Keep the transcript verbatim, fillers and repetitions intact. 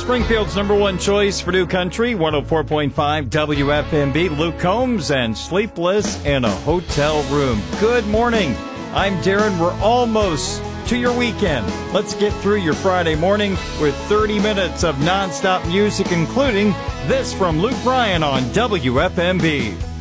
Springfield's number one choice for new country, one oh four point five W F M B. Luke Combs and Sleepless in a Hotel Room. Good morning. I'm Darren. We're almost to your weekend. Let's get through your Friday morning with thirty minutes of nonstop music, including this from Luke Bryan on W F M B.